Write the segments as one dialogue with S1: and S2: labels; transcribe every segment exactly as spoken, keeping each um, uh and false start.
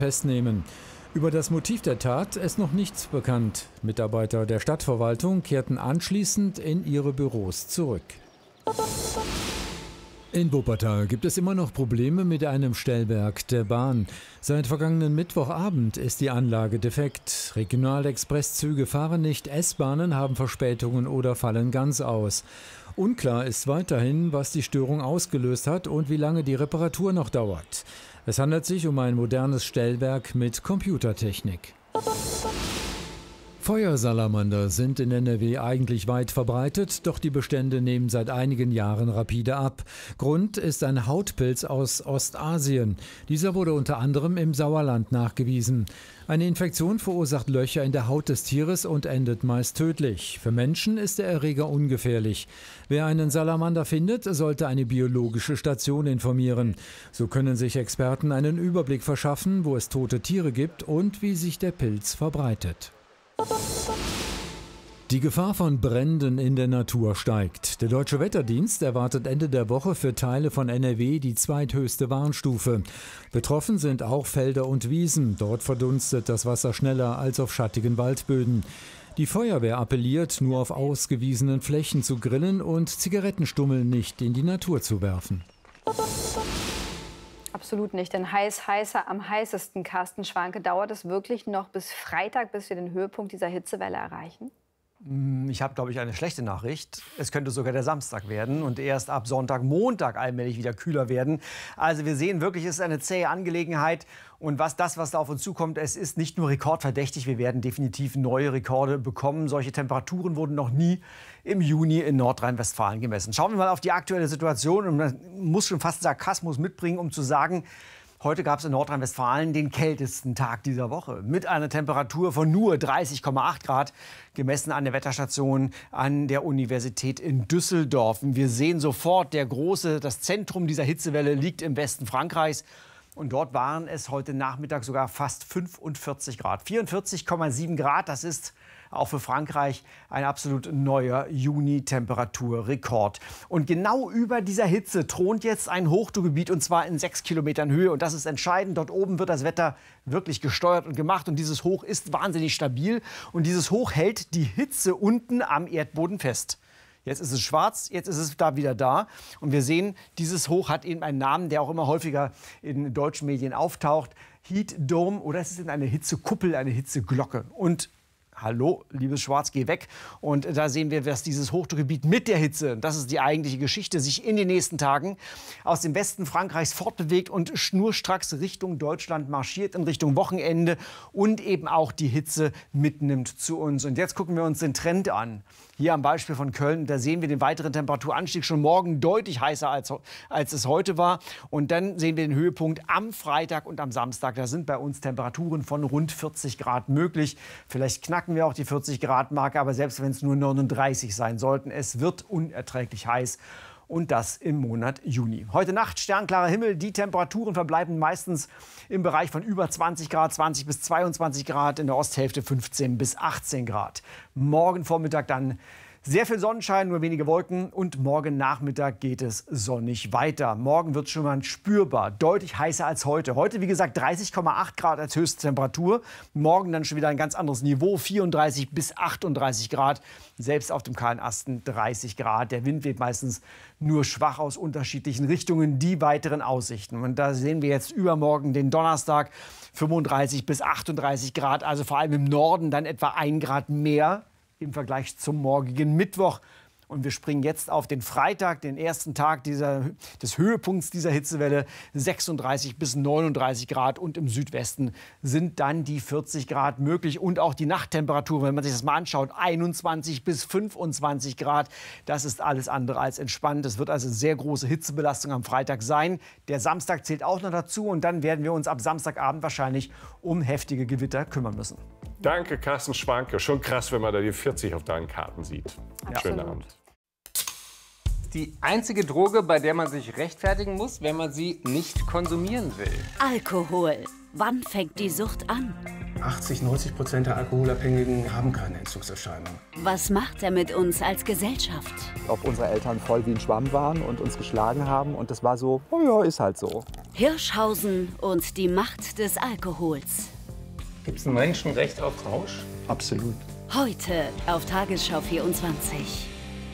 S1: festnehmen. Über das Motiv der Tat ist noch nichts bekannt. Mitarbeiter der Stadtverwaltung kehrten anschließend in ihre Büros zurück. In Wuppertal gibt es immer noch Probleme mit einem Stellwerk der Bahn. Seit vergangenen Mittwochabend ist die Anlage defekt. Regionalexpresszüge fahren nicht, S-Bahnen haben Verspätungen oder fallen ganz aus. Unklar ist weiterhin, was die Störung ausgelöst hat und wie lange die Reparatur noch dauert. Es handelt sich um ein modernes Stellwerk mit Computertechnik. Feuersalamander sind in N R W eigentlich weit verbreitet, doch die Bestände nehmen seit einigen Jahren rapide ab. Grund ist ein Hautpilz aus Ostasien. Dieser wurde unter anderem im Sauerland nachgewiesen. Eine Infektion verursacht Löcher in der Haut des Tieres und endet meist tödlich. Für Menschen ist der Erreger ungefährlich. Wer einen Salamander findet, sollte eine biologische Station informieren. So können sich Experten einen Überblick verschaffen, wo es tote Tiere gibt und wie sich der Pilz verbreitet. Die Gefahr von Bränden in der Natur steigt. Der Deutsche Wetterdienst erwartet Ende der Woche für Teile von N R W die zweithöchste Warnstufe. Betroffen sind auch Felder und Wiesen. Dort verdunstet das Wasser schneller als auf schattigen Waldböden. Die Feuerwehr appelliert, nur auf ausgewiesenen Flächen zu grillen und Zigarettenstummel nicht in die Natur zu werfen.
S2: Absolut nicht, denn heiß, heißer, am heißesten, Carsten Schwanke, dauert es wirklich noch bis Freitag, bis wir den Höhepunkt dieser Hitzewelle erreichen?
S3: Ich habe, glaube ich, eine schlechte Nachricht. Es könnte sogar der Samstag werden und erst ab Sonntag, Montag allmählich wieder kühler werden. Also wir sehen wirklich, es ist eine zähe Angelegenheit. Und was das, was da auf uns zukommt, es ist nicht nur rekordverdächtig. Wir werden definitiv neue Rekorde bekommen. Solche Temperaturen wurden noch nie im Juni in Nordrhein-Westfalen gemessen. Schauen wir mal auf die aktuelle Situation. Und man muss schon fast Sarkasmus mitbringen, um zu sagen, heute gab es in Nordrhein-Westfalen den kältesten Tag dieser Woche mit einer Temperatur von nur dreißig Komma acht Grad, gemessen an der Wetterstation an der Universität in Düsseldorf. Wir sehen sofort, der große, das Zentrum dieser Hitzewelle liegt im Westen Frankreichs. Und dort waren es heute Nachmittag sogar fast fünfundvierzig Grad. vierundvierzig Komma sieben Grad, das ist auch für Frankreich ein absolut neuer Juni-Temperaturrekord. Und genau über dieser Hitze thront jetzt ein Hochdruckgebiet, und zwar in sechs Kilometern Höhe. Und das ist entscheidend. Dort oben wird das Wetter wirklich gesteuert und gemacht. Und dieses Hoch ist wahnsinnig stabil. Und dieses Hoch hält die Hitze unten am Erdboden fest. Jetzt ist es schwarz, jetzt ist es da wieder da. Und wir sehen, dieses Hoch hat eben einen Namen, der auch immer häufiger in deutschen Medien auftaucht. Heat Dome, oder es ist eine Hitzekuppel, eine Hitzeglocke. Und hallo, liebes Schwarz, geh weg. Und da sehen wir, dass dieses Hochdruckgebiet mit der Hitze, das ist die eigentliche Geschichte, sich in den nächsten Tagen aus dem Westen Frankreichs fortbewegt und schnurstracks Richtung Deutschland marschiert, in Richtung Wochenende und eben auch die Hitze mitnimmt zu uns. Und jetzt gucken wir uns den Trend an. Hier am Beispiel von Köln, da sehen wir den weiteren Temperaturanstieg schon morgen deutlich heißer als, als es heute war. Und dann sehen wir den Höhepunkt am Freitag und am Samstag. Da sind bei uns Temperaturen von rund vierzig Grad möglich. Vielleicht knacken wir auch die vierzig Grad Marke, aber selbst wenn es nur neununddreißig sein sollten, es wird unerträglich heiß. Und das im Monat Juni. Heute Nacht sternklarer Himmel. Die Temperaturen verbleiben meistens im Bereich von über zwanzig Grad, zwanzig bis zweiundzwanzig Grad, in der Osthälfte fünfzehn bis achtzehn Grad. Morgen Vormittag dann sehr viel Sonnenschein, nur wenige Wolken, und morgen Nachmittag geht es sonnig weiter. Morgen wird es schon mal spürbar, deutlich heißer als heute. Heute, wie gesagt, dreißig Komma acht Grad als höchste Temperatur. Morgen dann schon wieder ein ganz anderes Niveau, vierunddreißig bis achtunddreißig Grad. Selbst auf dem kahlen Asten dreißig Grad. Der Wind weht meistens nur schwach aus unterschiedlichen Richtungen. Die weiteren Aussichten. Und da sehen wir jetzt übermorgen den Donnerstag, fünfunddreißig bis achtunddreißig Grad. Also vor allem im Norden dann etwa ein Grad mehr im Vergleich zum morgigen Mittwoch. Und wir springen jetzt auf den Freitag, den ersten Tag dieser, des Höhepunkts dieser Hitzewelle, sechsunddreißig bis neununddreißig Grad. Und im Südwesten sind dann die vierzig Grad möglich. Und auch die Nachttemperatur, wenn man sich das mal anschaut, einundzwanzig bis fünfundzwanzig Grad. Das ist alles andere als entspannt. Es wird also sehr große Hitzebelastung am Freitag sein. Der Samstag zählt auch noch dazu. Und dann werden wir uns ab Samstagabend wahrscheinlich um heftige Gewitter kümmern müssen.
S4: Danke, Carsten Schwanke. Schon krass, wenn man da die vierzig auf deinen Karten sieht.
S2: Ja.
S4: Schönen Abend.
S5: Die einzige Droge, bei der man sich rechtfertigen muss, wenn man sie nicht konsumieren will.
S6: Alkohol. Wann fängt die Sucht an? achtzig, neunzig Prozent der Alkoholabhängigen haben keine Entzugserscheinungen.
S7: Was macht er mit uns als Gesellschaft?
S8: Ob unsere Eltern voll wie ein Schwamm waren und uns geschlagen haben. Und das war so, oh ja, ist halt so.
S7: Hirschhausen und die Macht des Alkohols.
S5: Gibt es ein Menschenrecht auf Rausch?
S8: Absolut.
S7: Heute auf Tagesschau vierundzwanzig.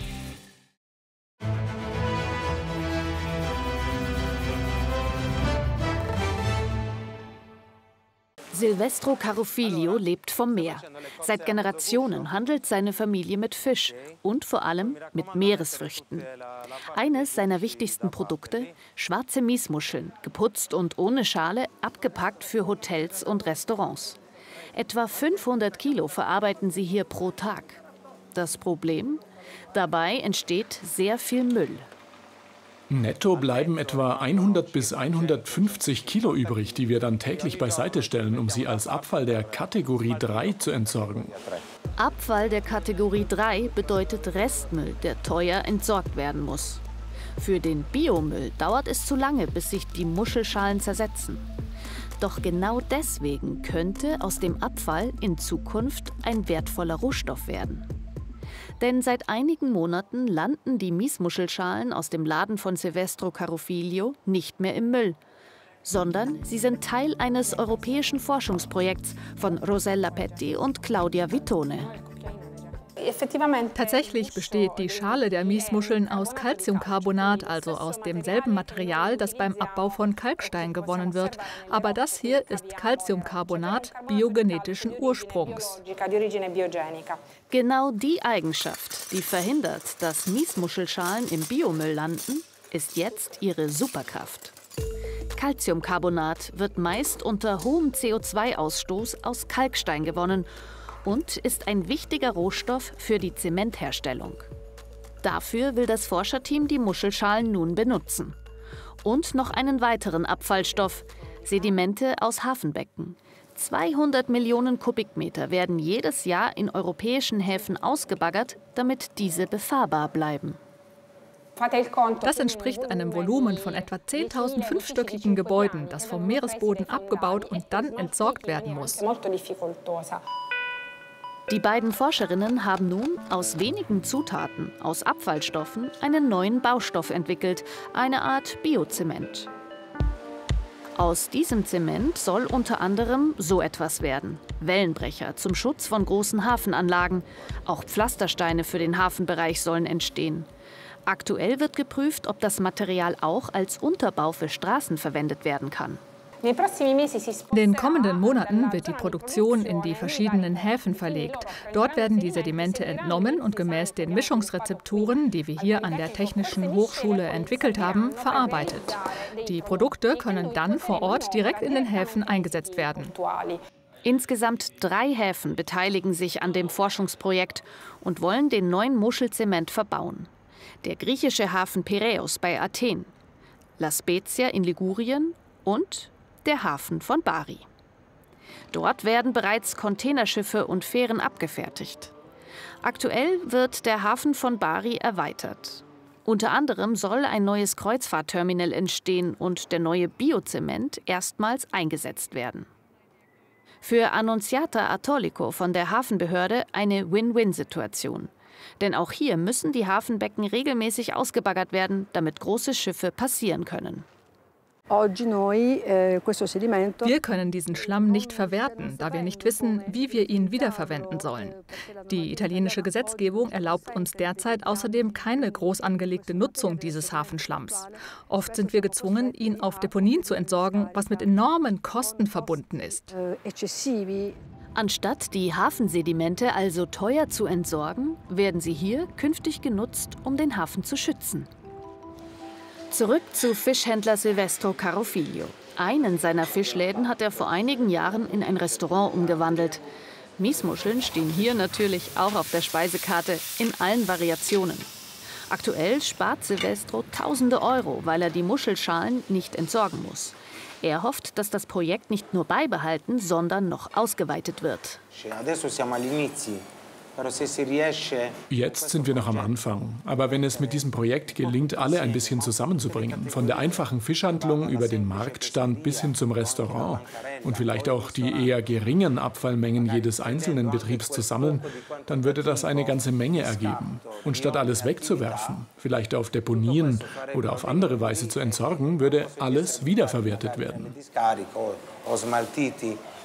S9: Silvestro Carofiglio lebt vom Meer. Seit Generationen handelt seine Familie mit Fisch und vor allem mit Meeresfrüchten. Eines seiner wichtigsten Produkte: schwarze Miesmuscheln, geputzt und ohne Schale, abgepackt für Hotels und Restaurants. Etwa fünfhundert Kilo verarbeiten sie hier pro Tag. Das Problem? Dabei entsteht sehr viel Müll.
S10: Netto bleiben etwa hundert bis hundertfünfzig Kilo übrig, die wir dann täglich beiseite stellen, um sie als Abfall der Kategorie drei zu entsorgen.
S9: Abfall der Kategorie drei bedeutet Restmüll, der teuer entsorgt werden muss. Für den Biomüll dauert es zu lange, bis sich die Muschelschalen zersetzen. Doch genau deswegen könnte aus dem Abfall in Zukunft ein wertvoller Rohstoff werden. Denn seit einigen Monaten landen die Miesmuschelschalen aus dem Laden von Silvestro Carofiglio nicht mehr im Müll, sondern sie sind Teil eines europäischen Forschungsprojekts von Rosella Petti und Claudia Vittone.
S11: Tatsächlich besteht die Schale der Miesmuscheln aus Calciumcarbonat, also aus demselben Material, das beim Abbau von Kalkstein gewonnen wird. Aber das hier ist Calciumcarbonat biogenetischen Ursprungs.
S9: Genau die Eigenschaft, die verhindert, dass Miesmuschelschalen im Biomüll landen, ist jetzt ihre Superkraft. Calciumcarbonat wird meist unter hohem C O zwei Ausstoß aus Kalkstein gewonnen und ist ein wichtiger Rohstoff für die Zementherstellung. Dafür will das Forscherteam die Muschelschalen nun benutzen. Und noch einen weiteren Abfallstoff: Sedimente aus Hafenbecken. zweihundert Millionen Kubikmeter werden jedes Jahr in europäischen Häfen ausgebaggert, damit diese befahrbar bleiben.
S11: Das entspricht einem Volumen von etwa zehntausend fünfstöckigen Gebäuden, das vom Meeresboden abgebaut und dann entsorgt werden muss.
S9: Die beiden Forscherinnen haben nun aus wenigen Zutaten, aus Abfallstoffen, einen neuen Baustoff entwickelt, eine Art Biozement. Aus diesem Zement soll unter anderem so etwas werden: Wellenbrecher zum Schutz von großen Hafenanlagen. Auch Pflastersteine für den Hafenbereich sollen entstehen. Aktuell wird geprüft, ob das Material auch als Unterbau für Straßen verwendet werden kann.
S11: In den kommenden Monaten wird die Produktion in die verschiedenen Häfen verlegt. Dort werden die Sedimente entnommen und gemäß den Mischungsrezepturen, die wir hier an der Technischen Hochschule entwickelt haben, verarbeitet. Die Produkte können dann vor Ort direkt in den Häfen eingesetzt werden.
S9: Insgesamt drei Häfen beteiligen sich an dem Forschungsprojekt und wollen den neuen Muschelzement verbauen. Der griechische Hafen Piräus bei Athen, La Spezia in Ligurien und der Hafen von Bari. Dort werden bereits Containerschiffe und Fähren abgefertigt. Aktuell wird der Hafen von Bari erweitert. Unter anderem soll ein neues Kreuzfahrtterminal entstehen und der neue Biozement erstmals eingesetzt werden. Für Annunziata Attolico von der Hafenbehörde eine Win-Win-Situation. Denn auch hier müssen die Hafenbecken regelmäßig ausgebaggert werden, damit große Schiffe passieren können.
S11: Wir können diesen Schlamm nicht verwerten, da wir nicht wissen, wie wir ihn wiederverwenden sollen. Die italienische Gesetzgebung erlaubt uns derzeit außerdem keine groß angelegte Nutzung dieses Hafenschlamms. Oft sind wir gezwungen, ihn auf Deponien zu entsorgen, was mit enormen Kosten verbunden ist.
S9: Anstatt die Hafensedimente also teuer zu entsorgen, werden sie hier künftig genutzt, um den Hafen zu schützen. Zurück zu Fischhändler Silvestro Carofiglio. Einen seiner Fischläden hat er vor einigen Jahren in ein Restaurant umgewandelt. Miesmuscheln stehen hier natürlich auch auf der Speisekarte in allen Variationen. Aktuell spart Silvestro tausende Euro, weil er die Muschelschalen nicht entsorgen muss. Er hofft, dass das Projekt nicht nur beibehalten, sondern noch ausgeweitet wird.
S10: Jetzt sind wir noch am Anfang. Aber wenn es mit diesem Projekt gelingt, alle ein bisschen zusammenzubringen, von der einfachen Fischhandlung über den Marktstand bis hin zum Restaurant und vielleicht auch die eher geringen Abfallmengen jedes einzelnen Betriebs zu sammeln, dann würde das eine ganze Menge ergeben. Und statt alles wegzuwerfen, vielleicht auf Deponien oder auf andere Weise zu entsorgen, würde alles wiederverwertet werden.